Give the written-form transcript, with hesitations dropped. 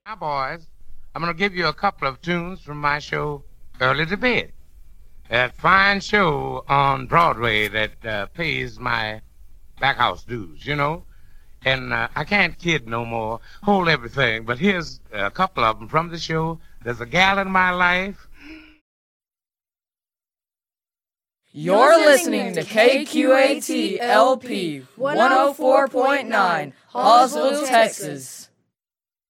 Now, boys, I'm going to give you a couple of tunes from my show, Early to Bed. That fine show on Broadway that pays my back house dues, you know. And I can't kid no more, hold everything. But here's a couple of them from the show. There's a gal in my life. You're listening to KQAT LP 104.9, Hallsville, Texas.